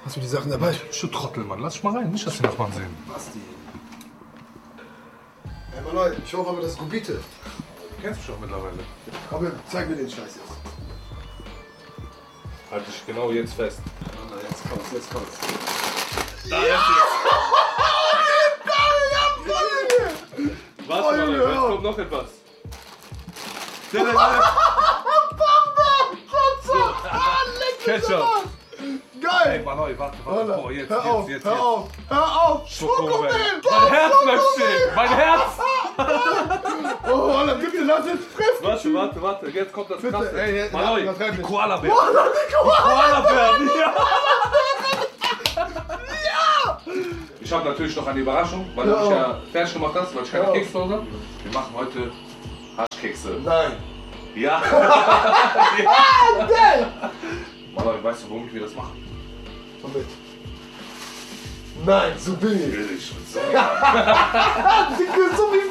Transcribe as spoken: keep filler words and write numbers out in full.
Hast du die Sachen dabei? Du Trottel, Mann. Lass dich mal rein. Nicht, dass die Nachbarn sehen. Basti. Hey, Mann, ich hoffe aber, das ist Gubite. Du kennst mich doch mittlerweile. Komm, zeig mir den Scheiß jetzt. Halt dich genau jetzt fest. Na, jetzt kommt's, jetzt kommt's. Da ist es. Warte mal, jetzt kommt noch etwas. Ketchup. Geil! Ey, Mann, warte, warte. Oh, jetzt, hör jetzt, auf, jetzt, hör jetzt. auf, hör auf! Schokomel. Schokomel! Mein Herz bleibt stehen. Mein Herz. Oh, Alter, bitte lass jetzt fressen! Warte, warte, warte. Jetzt kommt das Bitte, Krasse. ey, ey, Maloi, übertreib die nicht. Koala-Bär. Koala, die Koala! Koala-Bär, ja! Ich habe natürlich noch eine Überraschung, weil du mich ja fertig gemacht hast, weil ich keine Kekse habe. Wir machen heute Haschkekse. Nein! Ja! Ah, geil! Maloi, weißt du, womit wir das machen? Womit? Nein, so bin ich. Will ich. So. Dicke, so wie